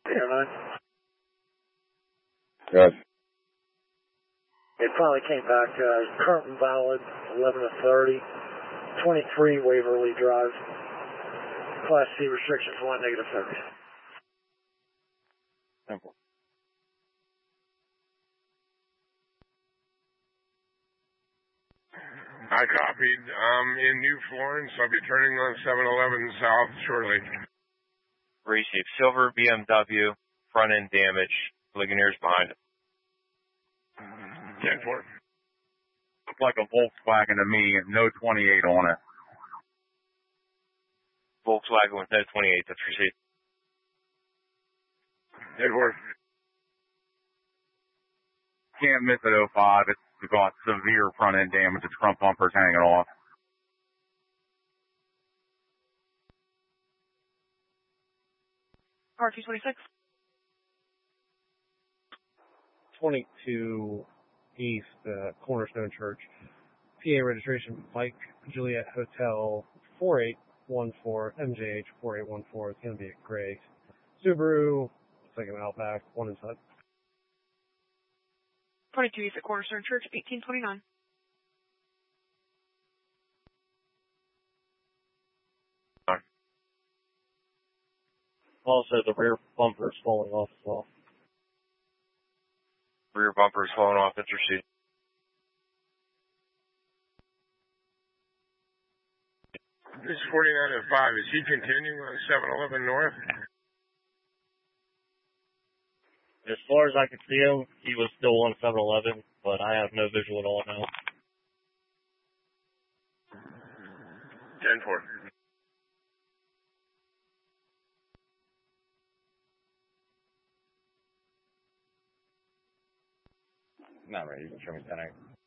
Airline. Yes. It finally came back. Current and valid, 11 to 30. 23 Waverly Drive. Class C restriction flight negative 30. Simple. I copied. In New Florence. I'll be turning on 711 south shortly. Receive. Silver BMW, front end damage. Ligoniers behind it. 10-4. Looked like a Volkswagen to me, no 28 on it. Volkswagen with no 28, that's received. 10-4. Can't miss at 05. It's got severe front end damage. Its front bumper's hanging off. R226. 22 East, Cornerstone Church. PA registration, Mike Juliet Hotel 4814, MJH 4814. It's going to be a gray Subaru. Looks like an Outback, one inside. 22 East at Cornerstone Church, 1829. Also, the rear bumper is falling off as well. Rear bumper is falling off, that's received. This is 49 and 5. Is he continuing on 711 north? As far as I could see him, he was still on 711, but I have no visual at all now. 10-4. Not ready. You can show me 10-8.